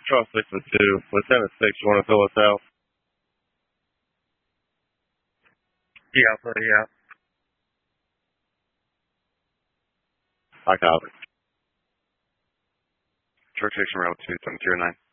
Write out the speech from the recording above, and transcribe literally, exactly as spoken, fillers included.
Charles six foot two. Lieutenant six, you want to fill us out? Yeah, buddy, yeah. I copy. Church Station Route two seven zero nine.